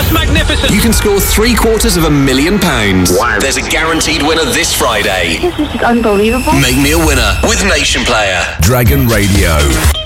It's magnificent. You can score £750,000. Wow. There's a guaranteed winner this Friday. This is unbelievable. Make me a winner with Nation Player. Dragon Radio.